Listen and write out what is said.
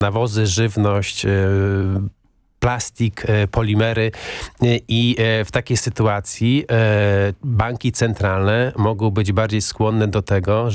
nawozy, żywność, plastik, polimery i w takiej sytuacji banki centralne mogą być bardziej skłonne do tego,